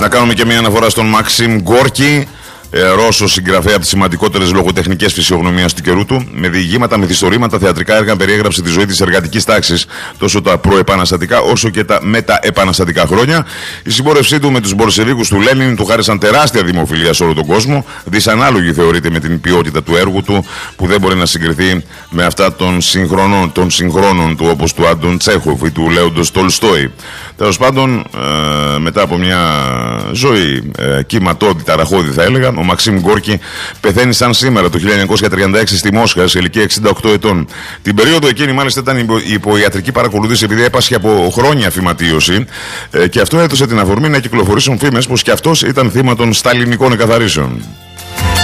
Να κάνουμε και μια αναφορά στον Μαξίμ Γκόρκι, Ρώσο συγγραφέα από τις σημαντικότερες λογοτεχνικές φυσιογνωμίας του καιρού του. Με διηγήματα, μυθιστορήματα, θεατρικά έργα περιέγραψε τη ζωή της εργατικής τάξης, τόσο τα προεπαναστατικά όσο και τα μεταεπαναστατικά χρόνια. Η συμπόρευσή του με τους Μπολσεβίκους του Λένιν του χάρισαν τεράστια δημοφιλία σε όλο τον κόσμο. Δυσανάλογη θεωρείται με την ποιότητα του έργου του, που δεν μπορεί να συγκριθεί με αυτά των συγχρόνων του, όπως του Άντων Τσέχοφ ή του Λέοντος Τολστόη. Τέλος πάντων, μετά από μια ζωή κυματώδη, ταραχώδη θα έλεγα, ο Μαξίμ Γκόρκι πεθαίνει σαν σήμερα το 1936 στη Μόσχα σε ηλικία 68 ετών. Την περίοδο εκείνη μάλιστα ήταν υπό ιατρική παρακολούθηση επειδή έπασχε από χρόνια φυματίωση, και αυτό έδωσε την αφορμή να κυκλοφορήσουν φήμες πως και αυτός ήταν θύμα των σταλινικών εκαθαρίσεων.